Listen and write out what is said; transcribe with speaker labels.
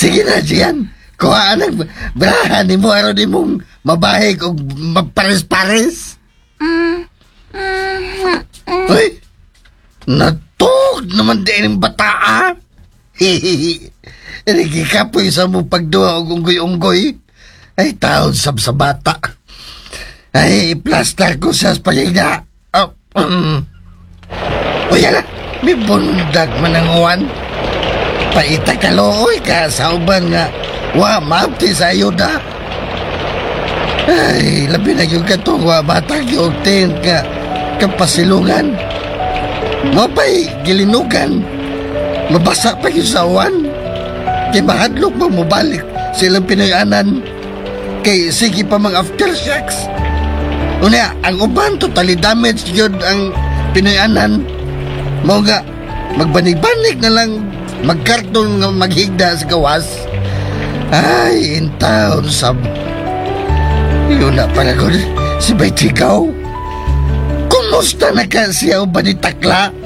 Speaker 1: Sige na, Jian. Kuhaan ang brahan ni mo, aron di mong mabahig o magpares-pares. Uy, natug naman din ang bataa. Nagikapoy sa mong pagduha o unggoy-unggoy. Ay, taon sab sa bata. Ay, plastar ko sa pagigna. O yan na, may bundag mananguan. Paita kalooy ka sa uban nga. Wa, mapti sa ayuda. Ay, labi na yung katong wa batang yung tent ka kapasilungan. Mapay, gilinugan. Mabasa pa yung sawan. Kay mahadlok mo mabalik silang pinayanan. Kay sige pa mga aftershocks. Una, ang uban totally damaged yun ang pinayanan. Mao nga, magbanig-banig na lang magkarton nga maghigda sa gawas. Ay, in town sab. Yun na pala ko si Baytikaw. Kumusta na ka siya o ba ni Takla?